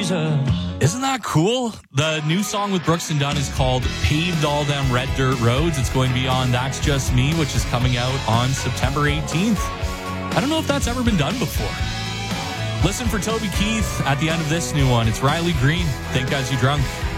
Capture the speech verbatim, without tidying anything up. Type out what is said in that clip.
Jesus. Isn't that cool? The new song with Brooks and Dunn is called Paved All Them Red Dirt Roads. It's going to be on That's Just Me, which is coming out on September eighteenth. I don't know if that's ever been done before. Listen for Toby Keith at the end of this new one. It's Riley Green. Think As You Drunk.